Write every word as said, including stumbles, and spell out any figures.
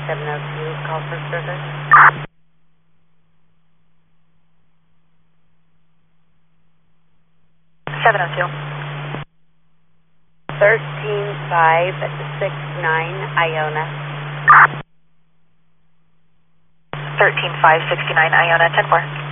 seven oh two, call for service. seven oh two. thirteen five six nine, Iona. thirteen five sixty-nine, Iona, ten four.